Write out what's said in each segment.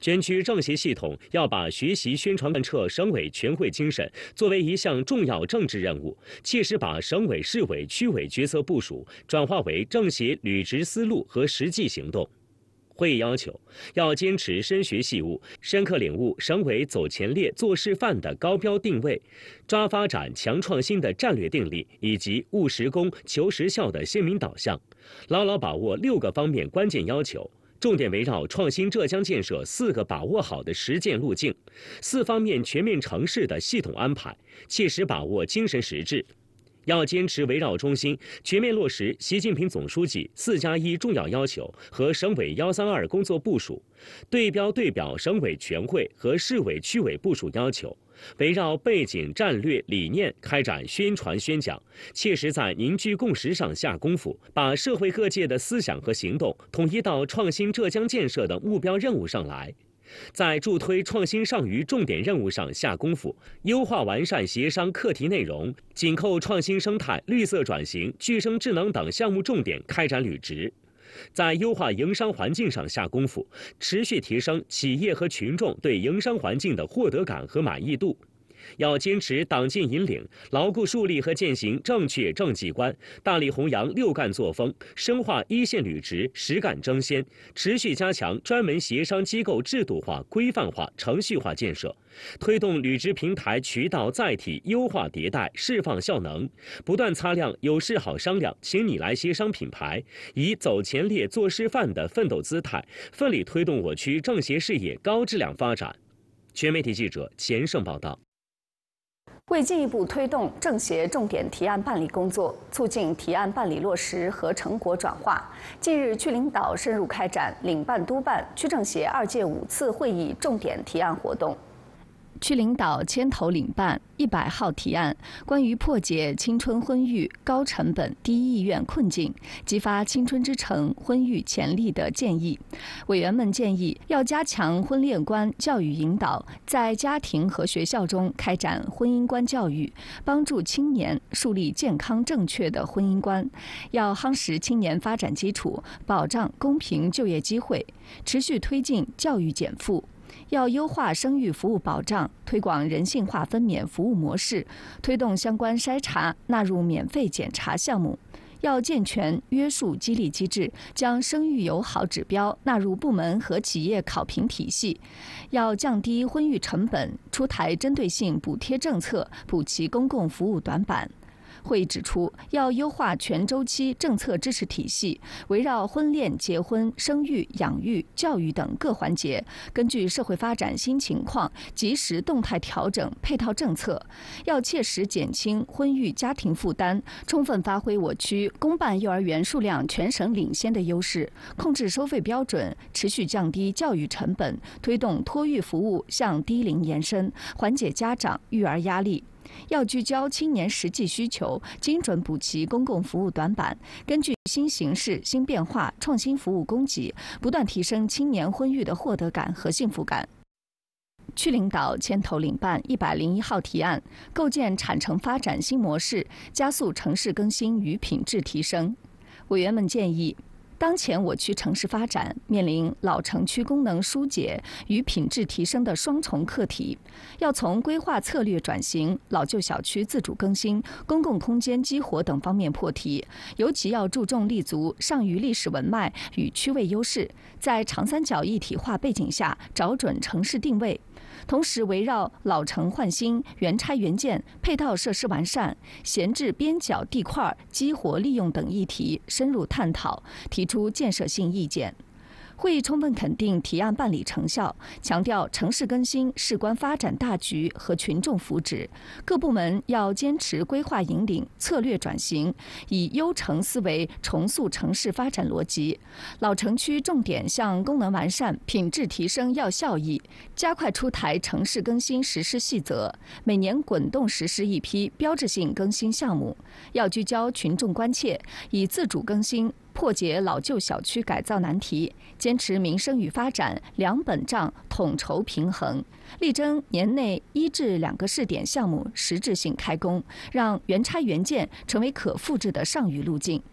全区政协系统要把学习宣传贯彻省委全会精神作为一项重要政治任务，切实把省委、市委、区委角色部署转化为政协履职思路和实际行动。会议要求，要坚持深学细悟，深刻领悟省委走前列、做示范的高标定位，抓发展强创新的战略定力，以及务实功、求实效的鲜明导向，牢牢把握6个方面关键要求。重点围绕创新浙江建设4个把握好的实践路径，4方面全面城市的系统安排，切实把握精神实质。要坚持围绕中心，全面落实习近平总书记4+1重要要求和省委132工作部署，对标对表省委全会和市委区委部署要求，围绕背景、战略、理念开展宣传宣讲，切实在凝聚共识上下功夫，把社会各界的思想和行动统一到创新浙江建设的目标任务上来。在助推创新上虞重点任务上下功夫，优化完善协商课题内容，紧扣创新生态、绿色转型、具生智能等项目重点开展履职。在优化营商环境上下功夫，持续提升企业和群众对营商环境的获得感和满意度。要坚持党建引领，牢固树立和践行正确政绩观，大力弘扬6干作风，深化一线履职、实干争先，持续加强专门协商机构制度化、规范化、程序化建设，推动履职平台渠道载体优化迭代、释放效能，不断擦亮有事好商量、请你来协商品牌，以走前列、做示范的奋斗姿态，奋力推动我区政协事业高质量发展。全媒体记者钱胜报道。 为进一步推动政协重点提案办理工作，促进提案办理落实和成果转化，近日区领导深入开展领办督办区政协2届5次会议重点提案活动。区领导牵头领办100号提案，关于破解青春婚育高成本低意愿困境，激发青春之城婚育潜力的建议。委员们建议要加强婚恋观教育引导，在家庭和学校中开展婚姻观教育，帮助青年树立健康正确的婚姻观。要夯实青年发展基础，保障公平就业机会，持续推进教育减负。要优化生育服务保障，推广人性化分娩服务模式，推动相关筛查纳入免费检查项目。要健全约束激励机制，将生育友好指标纳入部门和企业考评体系。要降低婚育成本，出台针对性补贴政策，补齐公共服务短板。会议指出，要优化全周期政策支持体系，围绕婚恋、结婚、生育、养育、教育等各环节，根据社会发展新情况，及时动态调整配套政策。要切实减轻婚育家庭负担，充分发挥我区公办幼儿园数量全省领先的优势，控制收费标准，持续降低教育成本，推动托育服务向低龄延伸，缓解家长育儿压力。要聚焦青年实际需求，精准补齐公共服务短板，根据新形势、新变化，创新服务供给，不断提升青年婚育的获得感和幸福感。区领导牵头领办101号提案，构建产城发展新模式，加速城市更新与品质提升。委员们建议，当前我区城市发展面临老城区功能疏解与品质提升的双重课题，要从规划策略转型、老旧小区自主更新、公共空间激活等方面破题，尤其要注重立足上虞历史文脉与区位优势，在长三角一体化背景下找准城市定位。同时，围绕老城换新、原拆原建、配套设施完善、闲置边角地块激活利用等议题深入探讨，提出建设性意见。会议充分肯定提案办理成效，强调城市更新事关发展大局和群众福祉，各部门要坚持规划引领、策略转型，以优城思维重塑城市发展逻辑。老城区重点向功能完善、品质提升要效益，加快出台城市更新实施细则，每年滚动实施一批标志性更新项目，要聚焦群众关切，以自主更新破解老旧小区改造难题，坚持民生与发展两本账统筹平衡，力争年内1至2个试点项目实质性开工，让原拆原建成为可复制的上虞路径。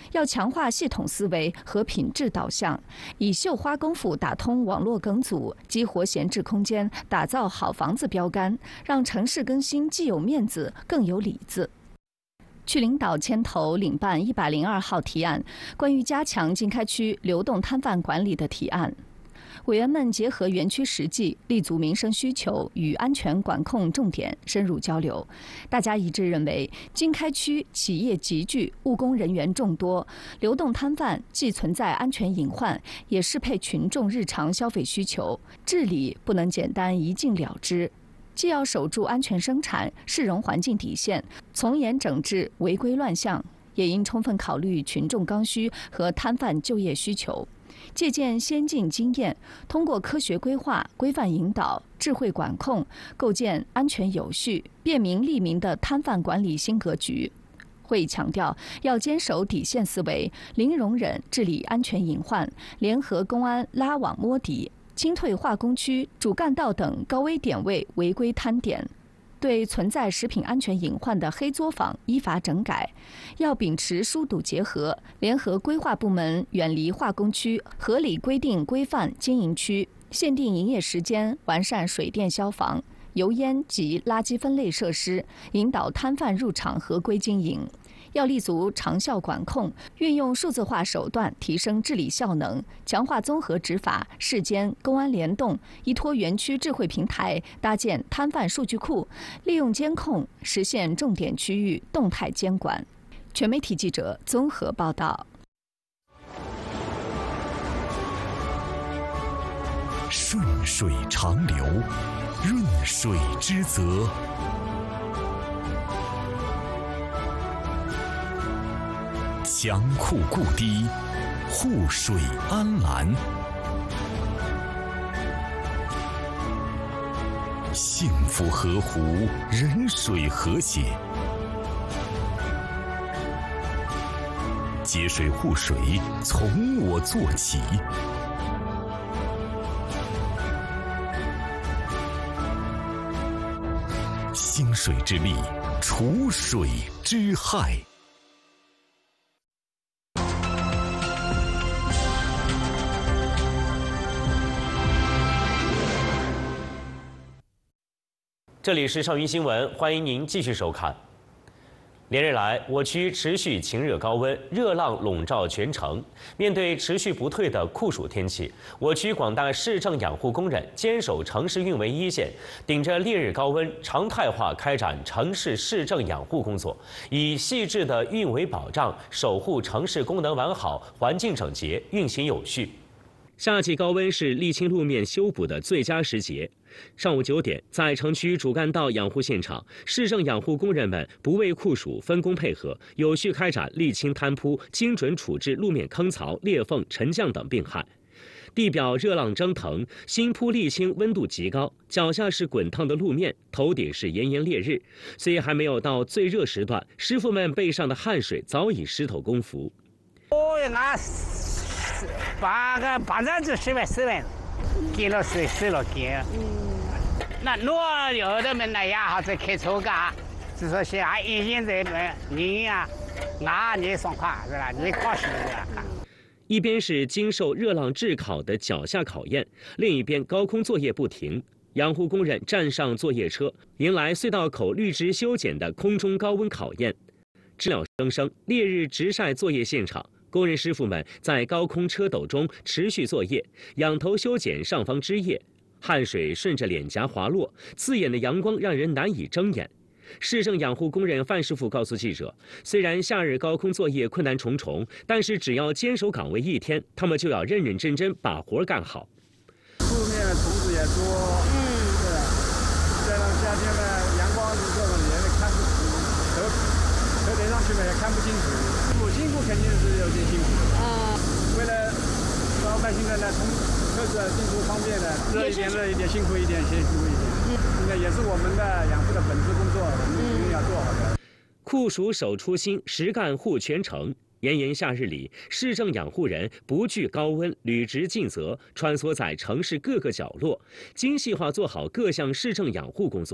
要强化系统思维和品质导向，以绣花功夫打通网络梗阻，激活闲置空间，打造好房子标杆，让城市更新既有面子，更有里子。区领导牵头领办102号提案，关于加强经开区流动摊贩管理的提案。委员们结合园区实际，立足民生需求与安全管控重点深入交流。大家一致认为，经开区企业集聚，务工人员众多，流动摊贩既存在安全隐患，也适配群众日常消费需求。治理不能简单一禁了之，既要守住安全生产、市容环境底线，从严整治违规乱象，也应充分考虑群众刚需和摊贩就业需求。借鉴先进经验，通过科学规划、规范引导、智慧管控，构建安全有序、便民利民的摊贩管理新格局。会议强调，要坚守底线思维，零容忍治理安全隐患，联合公安拉网摸底，清退化工区、主干道等高危点位违规摊点。对存在食品安全隐患的黑作坊依法整改，要秉持疏堵结合，联合规划部门远离化工区，合理规定规范经营区，限定营业时间，完善水电消防、油烟及垃圾分类设施，引导摊贩入场合规经营。要立足长效管控，运用数字化手段提升治理效能，强化综合执法、市监、公安联动，依托园区智慧平台搭建摊贩数据库，利用监控实现重点区域动态监管。全媒体记者综合报道。 顺水长流，润水之泽。强库固堤，护水安澜。幸福河湖，人水和谐。节水护水，从我做起。兴水之力，除水之害。 这里是上云新闻，欢迎您继续收看。连日来，我区持续晴热高温，热浪笼罩全城。面对持续不退的酷暑天气，我区广大市政养护工人坚守城市运维一线，顶着烈日高温，常态化开展城市市政养护工作，以细致的运维保障，守护城市功能完好、环境整洁、运行有序。夏季高温是沥青路面修补的最佳时节。上午9点，在城区主干道养护现场，市政养护工人们不畏酷暑，分工配合，有序开展沥青摊铺，精准处置路面坑槽、裂缝、沉降等病害。地表热浪蒸腾，新铺沥青温度极高，脚下是滚烫的路面，头顶是炎炎烈日。虽还没有到最热时段，师傅们背上的汗水早已湿透工服。 把人就10万，给了水湿了给。那我有的们那也好在开车干，就说是还一现在们你呀，你爽快是吧？你考试是吧？ 一边是经受热浪炙烤的脚下考验，另一边高空作业不停。养护工人站上作业车，迎来隧道口绿植修剪的空中高温考验。知了声声，烈日直晒作业现场。工人师傅们在高空车斗中持续作业，仰头修剪上方枝叶，汗水顺着脸颊滑落，刺眼的阳光让人难以睁眼。市政养护工人范师傅告诉记者，虽然夏日高空作业困难重重，但是只要坚守岗位1天，他们就要认认真真把活干好。 路面虫子也多，对吧？再让夏天呢，阳光这种也看不清，头顶上去嘛也看不清楚。辛苦肯定是有点辛苦，为了老百姓的呢，从车子进出方便的，热一点，辛苦一点，辛苦一点。那也是我们的养护的本职工作，我们一定要做好的。 酷暑守初心，实干护全城。炎炎夏日里，市政养护人不惧高温，履职尽责，穿梭在城市各个角落，精细化做好各项市政养护工作。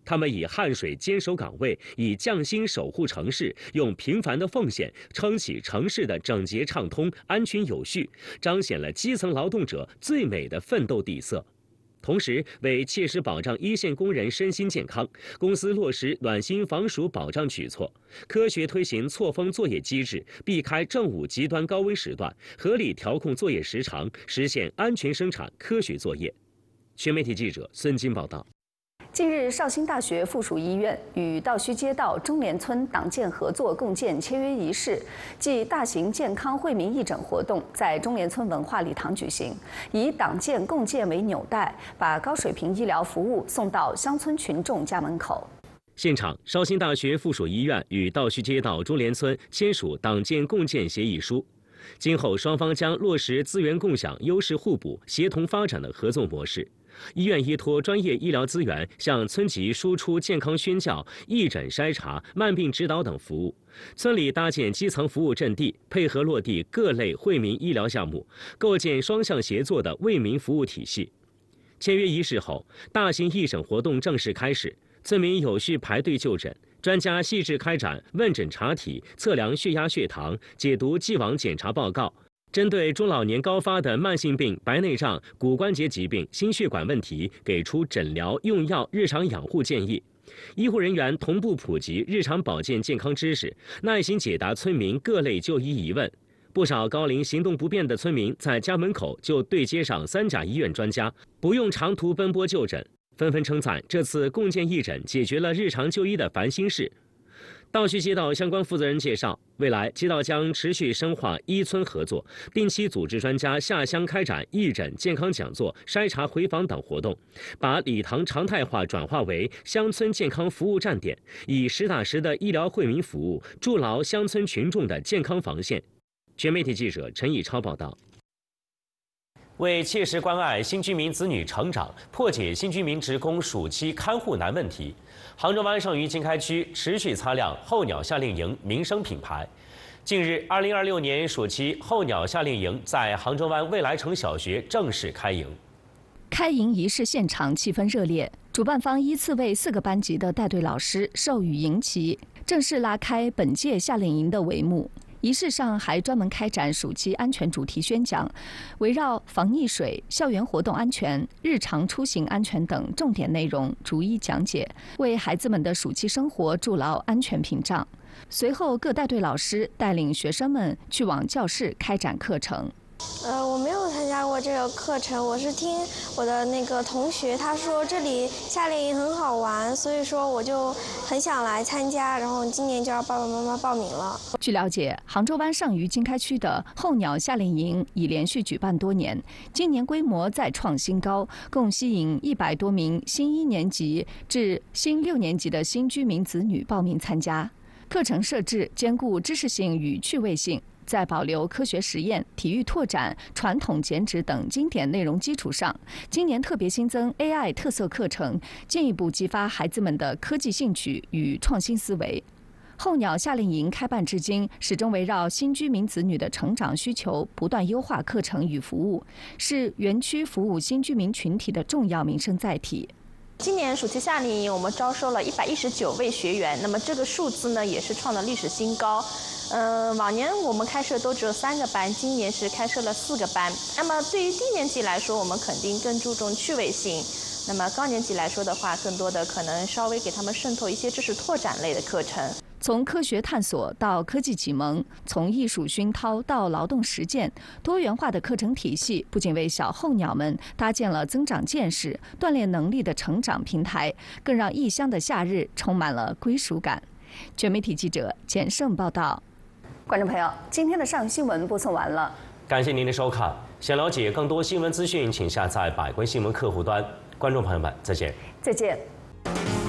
他们以汗水坚守岗位，以匠心守护城市，用平凡的奉献撑起城市的整洁畅通、安全有序，彰显了基层劳动者最美的奋斗底色。同时，为切实保障一线工人身心健康，公司落实暖心防暑保障举措，科学推行错峰作业机制，避开正午极端高温时段，合理调控作业时长，实现安全生产、科学作业。全媒体记者孙金报道。 近日，绍兴大学附属医院与道虚街道中联村党建合作共建签约仪式暨大型健康惠民义诊活动在中联村文化礼堂举行，以党建共建为纽带，把高水平医疗服务送到乡村群众家门口。 现场，绍兴大学附属医院与道虚街道中联村签署党建共建协议书。今后双方将落实资源共享、优势互补、协同发展的合作模式。医院依托专业医疗资源，向村级输出健康宣教、义诊筛查、慢病指导等服务。村里搭建基层服务阵地，配合落地各类惠民医疗项目，构建双向协作的为民服务体系。签约仪式后，大型义诊活动正式开始，村民有序排队就诊。专家细致开展问诊查体、测量血压、血糖，解读既往检查报告。针对中老年高发的慢性病、白内障、骨关节疾病、心血管问题，给出诊疗、用药、日常养护建议。医护人员同步普及日常保健健康知识，耐心解答村民各类就医疑问。不少高龄行动不便的村民在家门口就对接上3甲医院专家，不用长途奔波就诊，纷纷称赞这次共建义诊解决了日常就医的烦心事。道虚街道相关负责人介绍，未来街道将持续深化医村合作，定期组织专家下乡开展义诊、健康讲座、筛查回访等活动，把礼堂常态化转化为乡村健康服务站点，以实打实的医疗惠民服务筑牢乡村群众的健康防线。全媒体记者陈以超报道。为切实关爱新居民子女成长，破解新居民职工暑期看护难问题，杭州湾剩余经开区持续擦亮候鸟夏令营民生品牌。近日，2026年暑期候鸟夏令营在杭州湾未来城小学正式开营。 开营仪式现场气氛热烈，主办方依次为4个班级的带队老师授予营旗，正式拉开本届夏令营的帷幕。仪式上还专门开展暑期安全主题宣讲，围绕防溺水、校园活动安全、日常出行安全等重点内容逐一讲解，为孩子们的暑期生活筑牢安全屏障。随后，各带队老师带领学生们去往教室开展课程。 我没有参加过这个课程，我是听我的那个同学他说这里夏令营很好玩，所以说我就很想来参加，然后今年就要爸爸妈妈报名了。 据了解，杭州湾剩余经开区的候鸟夏令营已连续举办多年，今年规模再创新高，共吸引100多名新1年级至新6年级的新居民子女报名参加。课程设置兼顾知识性与趣味性，在保留科学实验、体育拓展、传统剪纸等经典内容基础上，今年特别新增 AI 特色课程，进一步激发孩子们的科技兴趣与创新思维。候鸟夏令营开办至今，始终围绕新居民子女的成长需求，不断优化课程与服务，是园区服务新居民群体的重要民生载体。 今年暑期夏令营，我们招收了119位学员，那么这个数字呢也是创了历史新高。往年我们开设都只有3个班，今年是开设了4个班。那么对于低年级来说，我们肯定更注重趣味性；那么高年级来说的话，更多的可能稍微给他们渗透一些知识拓展类的课程。 从科学探索到科技启蒙，从艺术熏陶到劳动实践，多元化的课程体系不仅为小候鸟们搭建了增长见识、锻炼能力的成长平台，更让异乡的夏日充满了归属感。全媒体记者简胜报道。观众朋友，今天的上新闻播送完了， 感谢您的收看。想了解更多新闻资讯，请下载百官新闻客户端。观众朋友们，再见。 再见。